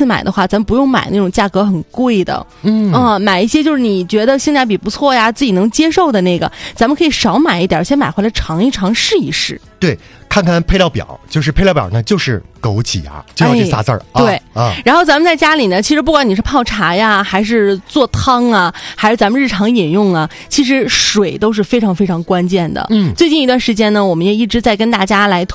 次买的话，咱不用买那种价格很贵的，买一些就是你觉得性价比不错呀，自己能接受的那个，咱们可以少买一点，先买回来尝一尝，试一试。 对，看看配料表，就是配料表呢，就是枸杞啊，就要这仨字儿。 对啊。然后咱们在家里呢，其实不管你是泡茶呀，还是做汤啊，还是咱们日常饮用啊，其实水都是非常非常关键的。最近一段时间呢，我们也一直在跟大家来